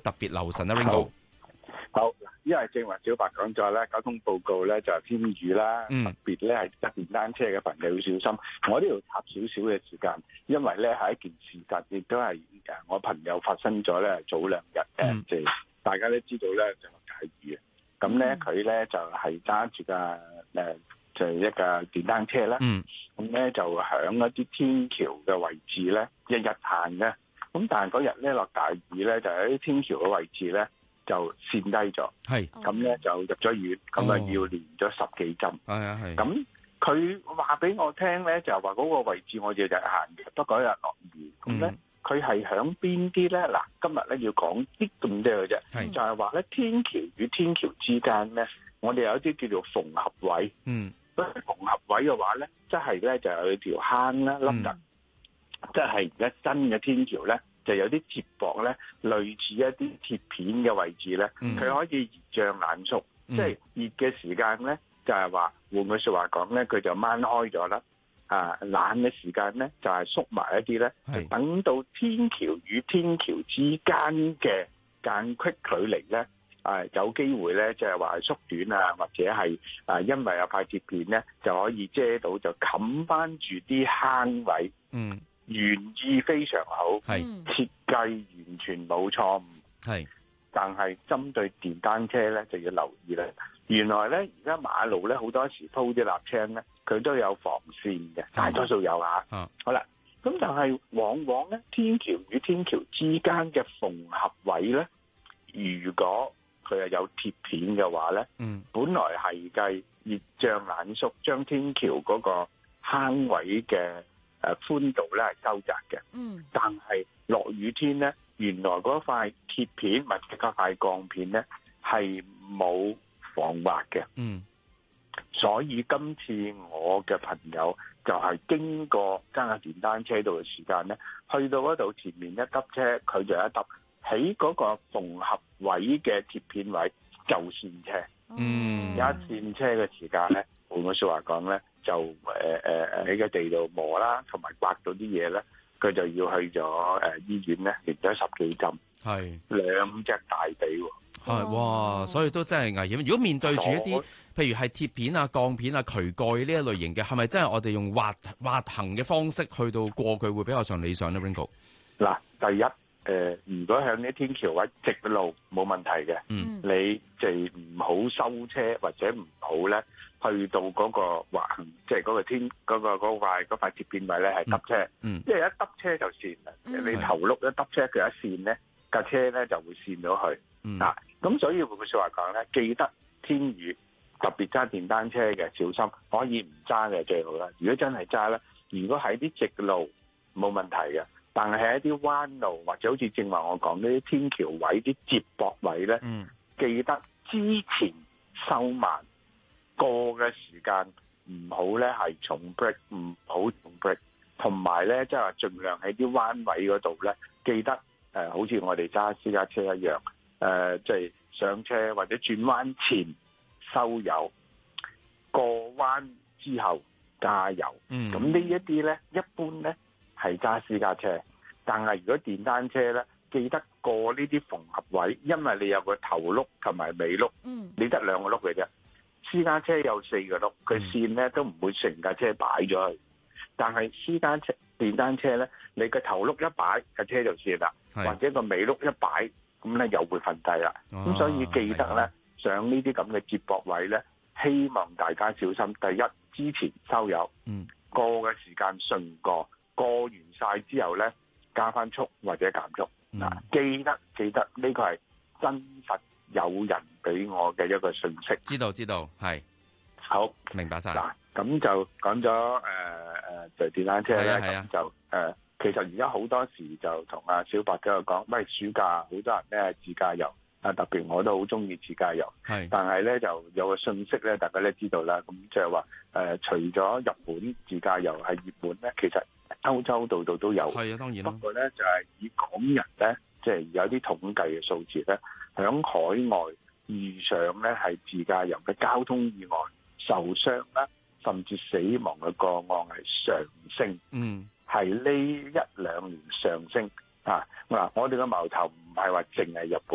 特別留神咧 ？Ringo。 好，因為正話小白講咗咧，交通報告咧就係偏雨啦，特別咧係揸電單車嘅朋友要小心。我呢度插少少嘅時間，因為咧係一件事實，亦都係我朋友發生咗咧早2日即係大家都知道咧就大雨嘅。咁咧佢咧就係揸住架就係一架電單車啦。咁咧就響一啲天橋嘅位置咧，日行嘅。咁但係嗰日咧落大雨咧，就喺啲天橋嘅位置咧。就跣低咗，咁咧就入咗院，咁啊要連咗10幾針。咁佢話俾我聽咧，就係話嗰個位置我哋日行嘅，不過嗰日落雨，咁咧佢係響邊啲咧？嗱，今日咧要講啲咁多嘅啫，就係話咧天橋與天橋之間咧，我哋有一啲叫做縫合位。嗰啲縫合位嘅話咧，即係咧就有條坑啦，凹凸，即係而家新嘅天橋咧。就有啲接駁咧，類似一啲鐵片嘅位置咧，佢可以熱脹冷縮，即係熱嘅時間咧，就係話換句説話講咧，佢就掹開咗啦。冷嘅時間咧，就係縮埋一啲咧，等到天橋與天橋之間嘅間隙距離咧，有機會咧，就係話縮短啊，或者係因為有塊鐵片咧，就可以遮到，就冚翻住啲坑位。原意非常好，設計完全冇錯誤，但係針對電單車咧就要留意啦。原來咧而家馬路咧好多時鋪啲瀝青咧，佢都有防線嘅，大多數有嚇。好啦，咁但係往往咧天橋與天橋之間嘅縫合位咧，如果佢係有鐵片嘅話咧，本來係計熱脹冷縮，將天橋嗰個坑位嘅寬度咧係收窄嘅，但係落雨天咧，原來嗰塊鐵片或者嗰塊鋼片咧係冇防滑嘅，所以今次我嘅朋友就係經過揸架電單車度嘅時間咧，去到嗰度前面一揼車，佢就一揼喺嗰個縫合位嘅鐵片位就跣車，一跣車嘅時間咧，換句説話講咧。就喺個地度磨啦，同埋刮到啲嘢咧，佢就要去咗醫院咧，連咗10幾針，2隻大髀喎， 哇！所以都真係危險。如果面對住一啲，譬如係鐵片啊、鋼片啊、渠蓋呢一類型嘅，係咪真係我哋用滑行嘅方式去到過佢會比較上理想咧 ？Ringo 嗱，第一如果向啲天橋位直路冇問題嘅，你就唔好收車或者唔好咧。去到嗰個滑行，即係嗰個嗰塊鐵片位咧，係揼車，因為一揼車就跣啦。你頭碌一揼車，佢一跣咧，架車咧就會跣到去。咁所以換句説話講咧，記得天雨特別揸電單車嘅小心，可以唔揸嘅最好啦。如果真係揸咧，如果喺啲直路冇問題嘅，但係喺一啲彎路或者好似正話我講呢啲天橋位、啲接駁位咧，記得之前收慢。過嘅時間唔好咧，係重 brake， 唔好重 brake， 同埋咧即係話盡量喺啲彎位嗰度咧，記得好似我哋揸私家車一樣，即係上車或者轉彎前收油，過彎之後加油。咁呢一啲咧，一般咧係揸私家車，但係如果電單車咧，記得過呢啲縫合位，因為你有個頭轆同埋尾轆，你得2個轆嘅啫。私家車有4個轆，佢線咧都唔會成架車擺咗去。但係電單車咧，你個頭轆一擺，架車就跣啦；或者個尾轆一擺，咁咧又會瞓低啦。咁所以記得咧，上呢啲咁嘅接駁位咧，希望大家小心。第一，之前收油，過嘅時間順過完晒之後咧，加翻速或者減速。記得呢個係真實。有人俾我嘅一個信息， 知道係好明白晒。 嗱，咁就講咗就電單車咧，咁就其實而家好多時就同阿小白喺度講，喂，暑假好多人咧自駕遊，特別我都好中意自駕遊，但係咧就有個信息咧，大家都知道啦，咁就係話除咗日本自駕遊係熱門咧，其實歐洲度都有， 當然。 不過咧就係以港人咧，即係有啲統計嘅數字咧。喺海外遇上咧係自駕遊嘅交通意外受傷啦，甚至死亡嘅個案係上升，係呢1-2年上升啊！嗱，我哋嘅矛頭唔係話淨係日本。